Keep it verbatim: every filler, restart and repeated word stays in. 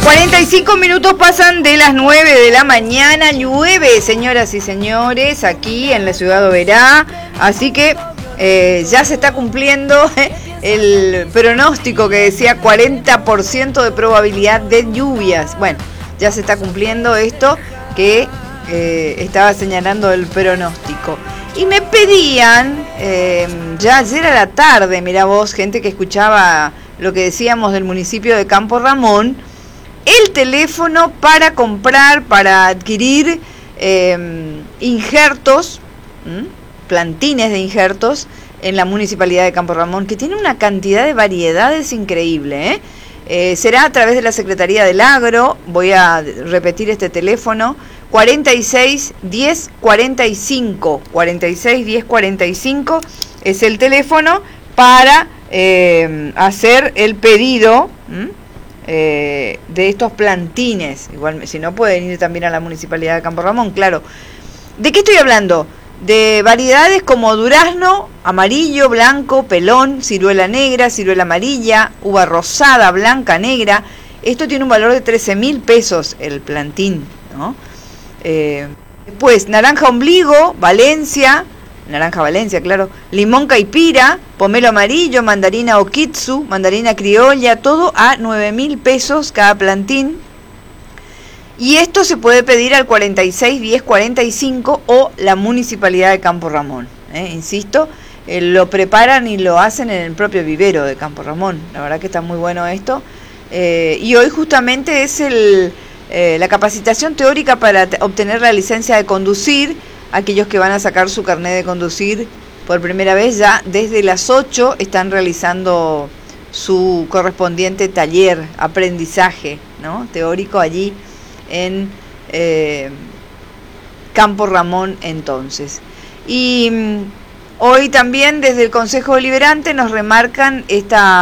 cuarenta y cinco minutos pasan de las nueve de la mañana. Llueve, señoras y señores, aquí en la ciudad de Oberá. Así que eh, ya se está cumpliendo el pronóstico que decía cuarenta por ciento de probabilidad de lluvias. Bueno, ya se está cumpliendo esto que eh, estaba señalando el pronóstico. Y me pedían, eh, ya ayer a la tarde, mirá vos, gente que escuchaba lo que decíamos del municipio de Campo Ramón, el teléfono para comprar, para adquirir eh, injertos, ¿m? plantines de injertos en la municipalidad de Campo Ramón, que tiene una cantidad de variedades increíble, ¿eh? Eh, será a través de la Secretaría del Agro. Voy a repetir este teléfono: cuarenta y seis diez cuarenta y cinco, cuarenta y seis diez cuarenta y cinco es el teléfono para eh, hacer el pedido eh, de estos plantines. Igual, si no, pueden ir también a la municipalidad de Campo Ramón, claro. ¿De qué estoy hablando? De variedades como durazno, amarillo, blanco, pelón, ciruela negra, ciruela amarilla, uva rosada, blanca, negra. Esto tiene un valor de trece mil pesos el plantín, ¿no? Eh, después, naranja ombligo, Valencia, naranja Valencia, claro, limón caipira, pomelo amarillo, mandarina okitsu, mandarina criolla, todo a nueve mil pesos cada plantín. Y esto se puede pedir al cuarenta y seis diez cuarenta y cinco o la municipalidad de Campo Ramón. ¿eh? Insisto, eh, lo preparan y lo hacen en el propio vivero de Campo Ramón. La verdad que está muy bueno esto. Eh, y hoy justamente es el, eh, la capacitación teórica para t- obtener la licencia de conducir. Aquellos que van a sacar su carnet de conducir por primera vez, ya desde las ocho están realizando su correspondiente taller, aprendizaje, ¿no? teórico allí en eh, Campo Ramón entonces. Y mm, hoy también desde el Consejo Deliberante nos remarcan esta